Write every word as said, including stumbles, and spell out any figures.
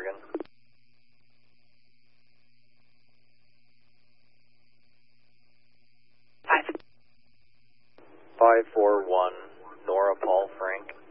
Oregon. Five. five four one, Nora Paul Frank.